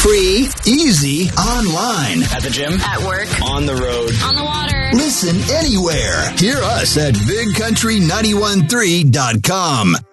Free, easy, online. At the gym. At work. On the road. On the water. Listen anywhere. Hear us at BigCountry913.com.